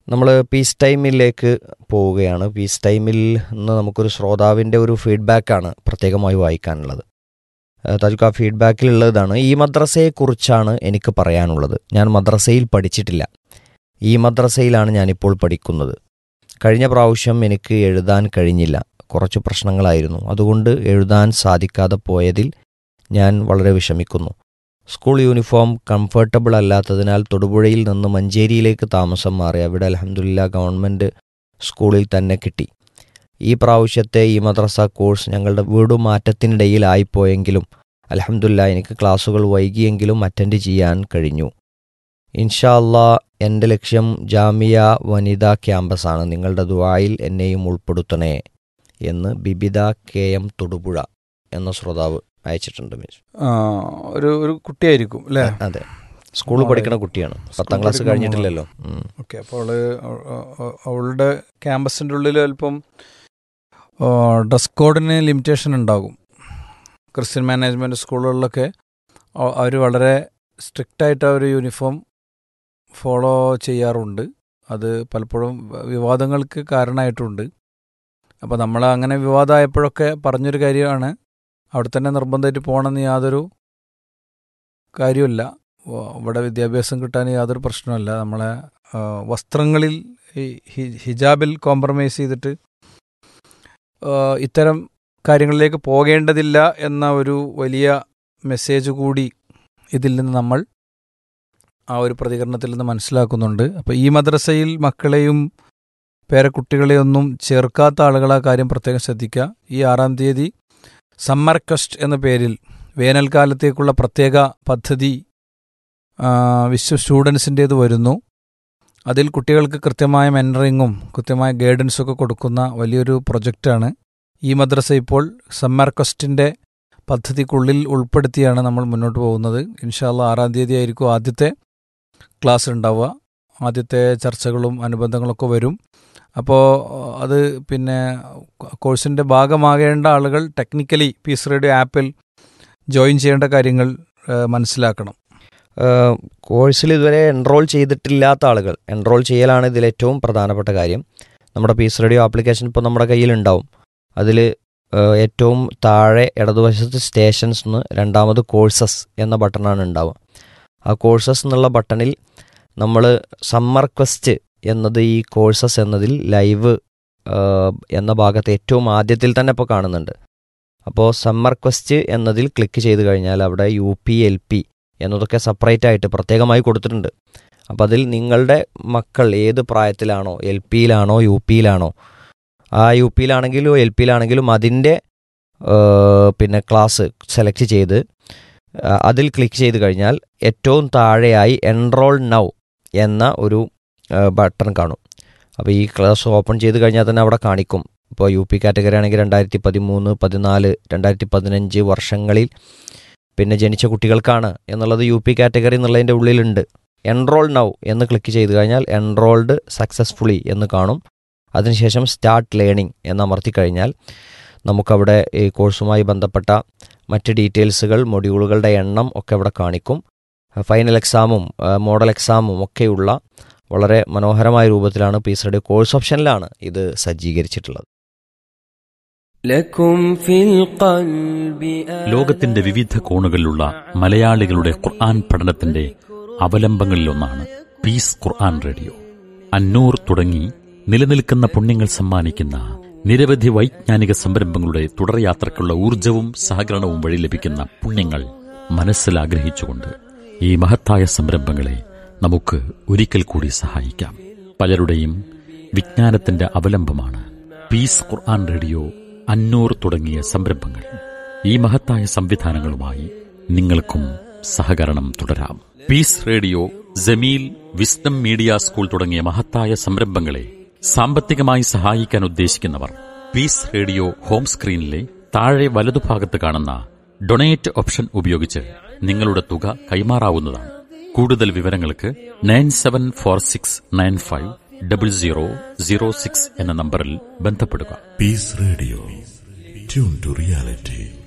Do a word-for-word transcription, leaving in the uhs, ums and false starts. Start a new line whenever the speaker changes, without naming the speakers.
നമ്മൾ പീസ് ടൈമിലേക്ക് പോവുകയാണ്. പീസ് ടൈമിൽ നിന്ന് നമുക്കൊരു ശ്രോതാവിൻ്റെ ഒരു ഫീഡ്ബാക്കാണ് പ്രത്യേകമായി വായിക്കാനുള്ളത്. താജുക്ക് ആ ഫീഡ്ബാക്കിലുള്ളതാണ്: ഈ മദ്രസയെക്കുറിച്ചാണ് എനിക്ക് പറയാനുള്ളത്. ഞാൻ മദ്രസയിൽ പഠിച്ചിട്ടില്ല. ഈ മദ്രസയിലാണ് ഞാനിപ്പോൾ പഠിക്കുന്നത്. കഴിഞ്ഞ പ്രാവശ്യം എനിക്ക് എഴുതാൻ കഴിഞ്ഞില്ല. കുറച്ച് പ്രശ്നങ്ങളായിരുന്നു. അതുകൊണ്ട് എഴുതാൻ സാധിക്കാതെ പോയതിൽ ഞാൻ വളരെ വിഷമിക്കുന്നു. സ്കൂൾ യൂണിഫോം കംഫർട്ടബിൾ അല്ലാത്തതിനാൽ തൊടുപുഴയിൽ നിന്ന് മഞ്ചേരിയിലേക്ക് താമസം മാറി. അവിടെ അൽഹംദുലില്ലാ ഗവൺമെൻറ് സ്കൂളിൽ തന്നെ കിട്ടി. ഈ പ്രാവശ്യത്തെ ഈ മദ്രസ കോഴ്സ് ഞങ്ങളുടെ വീടുമാറ്റത്തിനിടയിലായിപ്പോയെങ്കിലും അൽഹംദുലില്ലാ എനിക്ക് ക്ലാസ്സുകൾ വൈകിയെങ്കിലും അറ്റൻഡ് ചെയ്യാൻ കഴിഞ്ഞു. ഇൻഷാ അല്ലാ എൻ്റെ ലക്ഷ്യം ജാമിയ വനിതാ ക്യാമ്പസാണ്. നിങ്ങളുടെ ദുആയിൽ എന്നെയും ഉൾപ്പെടുത്തണേ എന്ന് ബിബിത കെ എം തൊടുപുഴ എന്ന ശ്രോതാവ് അയച്ചിട്ടുണ്ട്.
ഒരു ഒരു കുട്ടിയായിരിക്കും അല്ലേ?
അതെ, സ്കൂളിൽ പഠിക്കുന്ന കുട്ടിയാണ്. പത്താം ക്ലാസ് കഴിഞ്ഞിട്ടില്ലല്ലോ.
ഓക്കെ, അപ്പോൾ അവള് അവളുടെ ക്യാമ്പസിൻ്റെ ഉള്ളിൽ അല്പം ഡ്രസ് കോഡിന് ലിമിറ്റേഷൻ ഉണ്ടാകും. ക്രിസ്ത്യൻ മാനേജ്മെൻറ്റ് സ്കൂളുകളിലൊക്കെ അവർ വളരെ സ്ട്രിക്റ്റായിട്ട് ആ ഒരു യൂണിഫോം ഫോളോ ചെയ്യാറുണ്ട്. അത് പലപ്പോഴും വിവാദങ്ങൾക്ക് കാരണമായിട്ടുണ്ട്. അപ്പോൾ നമ്മൾ അങ്ങനെ വിവാദമായപ്പോഴൊക്കെ പറഞ്ഞൊരു കാര്യമാണ്, അവിടെ തന്നെ നിർബന്ധമായിട്ട് പോകണമെന്ന് യാതൊരു കാര്യമില്ല. ഇവിടെ വിദ്യാഭ്യാസം കിട്ടാൻ യാതൊരു പ്രശ്നമല്ല. നമ്മളെ വസ്ത്രങ്ങളിൽ ഹിജാബിൽ കോംപ്രമൈസ് ചെയ്തിട്ട് ഇത്തരം കാര്യങ്ങളിലേക്ക് പോകേണ്ടതില്ല എന്ന ഒരു വലിയ മെസ്സേജ് കൂടി ഇതിൽ നിന്ന് നമ്മൾ ആ ഒരു പ്രതികരണത്തിൽ നിന്ന് മനസ്സിലാക്കുന്നുണ്ട്. അപ്പോൾ ഈ മദ്രസയിൽ മക്കളെയും പേരക്കുട്ടികളെയൊന്നും ചേർക്കാത്ത ആളുകൾ ആ കാര്യം പ്രത്യേകം ശ്രദ്ധിക്കുക. ഈ ആറാം തീയതി സമ്മർ ക്വസ്റ്റ് എന്ന പേരിൽ വേനൽക്കാലത്തേക്കുള്ള പ്രത്യേക പദ്ധതി വിശ്വ സ്റ്റുഡൻസിൻ്റേത് വരുന്നു. അതിൽ കുട്ടികൾക്ക് കൃത്യമായ മെൻറ്ററിങ്ങും കൃത്യമായ ഗൈഡൻസും ഒക്കെ കൊടുക്കുന്ന വലിയൊരു പ്രൊജക്റ്റാണ്. ഈ മദ്രസ ഇപ്പോൾ സമ്മർ ക്വസ്റ്റിൻ്റെ പദ്ധതിക്കുള്ളിൽ ഉൾപ്പെടുത്തിയാണ് നമ്മൾ മുന്നോട്ട് പോകുന്നത്. ഇൻഷാ അല്ലാ ആറാം തീയതി ആയിരിക്കും ആദ്യത്തെ ക്ലാസ് ഉണ്ടാവുക. ആദ്യത്തെ ചർച്ചകളും അനുബന്ധങ്ങളൊക്കെ വരും. അപ്പോൾ അത് പിന്നെ കോഴ്സിൻ്റെ ഭാഗമാകേണ്ട ആളുകൾ ടെക്നിക്കലി പീസ് റേഡിയോ ആപ്പിൽ ജോയിൻ ചെയ്യേണ്ട കാര്യങ്ങൾ മനസ്സിലാക്കണം.
കോഴ്സിൽ ഇതുവരെ എൻറോൾ ചെയ്തിട്ടില്ലാത്ത ആളുകൾ എൻറോൾ ചെയ്യലാണ് ഇതിലേറ്റവും പ്രധാനപ്പെട്ട കാര്യം. നമ്മുടെ പീസ് റേഡിയോ ആപ്ലിക്കേഷൻ ഇപ്പോൾ നമ്മുടെ കയ്യിലുണ്ടാവും. അതിൽ ഏറ്റവും താഴെ ഇടതുവശത്ത് സ്റ്റേഷൻസ് എന്ന് രണ്ടാമത് കോഴ്സസ് എന്ന ബട്ടണാണ് ഉണ്ടാവുക. ആ കോഴ്സസ് എന്നുള്ള ബട്ടണിൽ നമ്മൾ സമ്മർ ക്വസ്റ്റ് എന്നത് ഈ കോഴ്സസ് എന്നതിൽ ലൈവ് എന്ന ഭാഗത്ത് ഏറ്റവും ആദ്യത്തിൽ തന്നെ ഇപ്പോൾ കാണുന്നുണ്ട്. അപ്പോൾ സമ്മർ ക്വസ്റ്റ് എന്നതിൽ ക്ലിക്ക് ചെയ്ത് കഴിഞ്ഞാൽ അവിടെ യു പി എൽ പി എന്നതൊക്കെ സെപ്പറേറ്റ് ആയിട്ട് പ്രത്യേകമായി കൊടുത്തിട്ടുണ്ട്. അപ്പോൾ അതിൽ നിങ്ങളുടെ മക്കൾ ഏത് പ്രായത്തിലാണോ, എൽ പിയിലാണോ യു പിയിലാണോ, ആ യു പിയിലാണെങ്കിലും എൽ പിയിലാണെങ്കിലും അതിൻ്റെ പിന്നെ ക്ലാസ് സെലക്ട് ചെയ്ത് അതിൽ ക്ലിക്ക് ചെയ്ത് കഴിഞ്ഞാൽ ഏറ്റവും താഴെയായി എൻറോൾ നൗ എന്ന ഒരു ബട്ടൺ കാണും. അപ്പോൾ ഈ ക്ലാസ് ഓപ്പൺ ചെയ്ത് കഴിഞ്ഞാൽ തന്നെ അവിടെ കാണിക്കും. ഇപ്പോൾ യു പി കാറ്റഗറി ആണെങ്കിൽ രണ്ടായിരത്തി പതിമൂന്ന് പതിനാല് രണ്ടായിരത്തി പതിനഞ്ച് വർഷങ്ങളിൽ പിന്നെ ജനിച്ച കുട്ടികൾക്കാണ് എന്നുള്ളത് യു പി കാറ്റഗറി എന്നുള്ളതിൻ്റെ ഉള്ളിലുണ്ട്. എൻറോൾ നൗ എന്ന് ക്ലിക്ക് ചെയ്ത് കഴിഞ്ഞാൽ എൻറോൾഡ് സക്സസ്ഫുള്ളി എന്ന് കാണും. അതിനുശേഷം സ്റ്റാർട്ട് ലേണിംഗ് എന്നമർത്തി കഴിഞ്ഞാൽ നമുക്കവിടെ ഈ കോഴ്സുമായി ബന്ധപ്പെട്ട മറ്റ് ഡീറ്റെയിൽസുകൾ, മൊഡ്യൂളുകളുടെ എണ്ണം ഒക്കെ അവിടെ കാണിക്കും. ഫൈനൽ എക്സാമും മോഡൽ എക്സാമും ഒക്കെയുള്ള വളരെ മനോഹരമായ രൂപത്തിലാണ് പീസ് റേഡിയോ കോഴ്സ് ഓപ്ഷനിലാണ് ഇത് സജ്ജീകരിച്ചിട്ടുള്ളത്.
ലോകത്തിന്റെ വിവിധ കോണുകളിലുള്ള മലയാളികളുടെ ഖുർആൻ പഠനത്തിന്റെ അവലംബങ്ങളിലൊന്നാണ് പീസ് ഖുർആൻ റേഡിയോ. അന്നൂർ തുടങ്ങി നിലനിൽക്കുന്ന പുണ്യങ്ങൾ സമ്മാനിക്കുന്ന നിരവധി വൈജ്ഞാനിക സംരംഭങ്ങളുടെ തുടർയാത്രയ്ക്കുള്ള ഊർജവും സഹകരണവും വഴി ലഭിക്കുന്ന പുണ്യങ്ങൾ മനസ്സിലാഗ്രഹിച്ചുകൊണ്ട് ഈ മഹത്തായ സംരംഭങ്ങളെ നമുക്ക് ഒരിക്കൽ കൂടി സഹായിക്കാം. പലരുടെയും വിജ്ഞാനത്തിന്റെ അവലംബമാണ് പീസ് ഖുർആൻ റേഡിയോ, അന്നൂർ തുടങ്ങിയ സംരംഭങ്ങൾ. ഈ മഹത്തായ സംവിധാനങ്ങളുമായി നിങ്ങൾക്കും സഹകരണം തുടരാം. Piece radio, Jameel, wisdom media school തുടങ്ങിയ മഹത്തായ സംരംഭങ്ങളെ സാമ്പത്തികമായി സഹായിക്കാൻ ഉദ്ദേശിക്കുന്നവർ പീസ് റേഡിയോ ഹോം സ്ക്രീനിലെ താഴെ വലതുഭാഗത്ത് കാണുന്ന ഡൊണേറ്റ് ഓപ്ഷൻ ഉപയോഗിച്ച് നിങ്ങളുടെ തുക കൈമാറാവുന്നതാണ്. കൂടുതൽ വിവരങ്ങൾക്ക് nine seven four six nine five double zero zero six എന്ന നമ്പറിൽ ബന്ധപ്പെടുക.
Piece radio, tune to reality.